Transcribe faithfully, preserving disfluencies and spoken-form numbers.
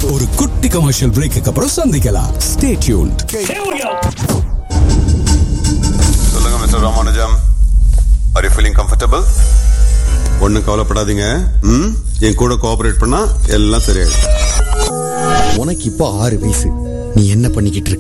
ஒரு குட்டி commercial brake அப்புறம் சந்திக்கலாம். Stay tuned. சொல்லுங்க mister Ramanujam, are you feeling comfortable? ஒன்னும் கவலைப்படாதீங்க. ம், என் கூட கோஆபரேட் பண்ணா எல்லாம் சரியாயிடும். உனக்கு இப்போ ஆறு வயசு. நீ என்ன பண்ணிக்கிட்டு இருக்க?